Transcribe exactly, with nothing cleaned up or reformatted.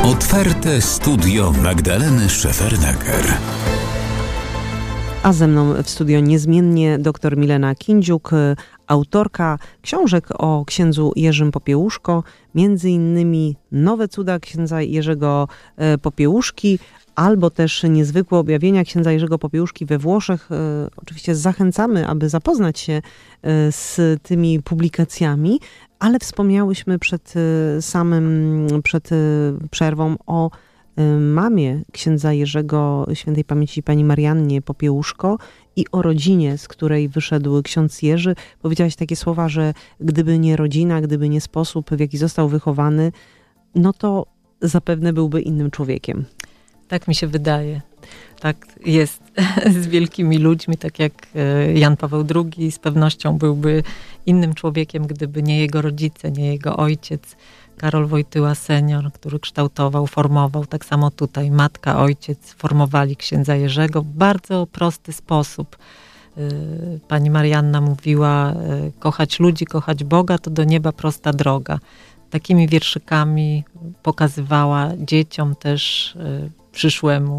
Otwarte studio Magdaleny Szefernaker. A ze mną w studio niezmiennie dr Milena Kindziuk, autorka książek o księdzu Jerzym Popiełuszko, między innymi Nowe cuda księdza Jerzego Popiełuszki, albo też Niezwykłe objawienia księdza Jerzego Popiełuszki we Włoszech. Oczywiście zachęcamy, aby zapoznać się z tymi publikacjami, ale wspomniałyśmy przed samym, przed przerwą o mamie księdza Jerzego, świętej pamięci pani Mariannie Popiełuszko, i o rodzinie, z której wyszedł ksiądz Jerzy. Powiedziałaś takie słowa, że gdyby nie rodzina, gdyby nie sposób, w jaki został wychowany, no to zapewne byłby innym człowiekiem. Tak mi się wydaje. Tak jest z wielkimi ludźmi, tak jak Jan Paweł drugi z pewnością byłby innym człowiekiem, gdyby nie jego rodzice, nie jego ojciec. Karol Wojtyła senior, który kształtował, formował. Tak samo tutaj matka, ojciec formowali księdza Jerzego w bardzo prosty sposób. Pani Marianna mówiła, kochać ludzi, kochać Boga, to do nieba prosta droga. Takimi wierszykami pokazywała dzieciom też przyszłemu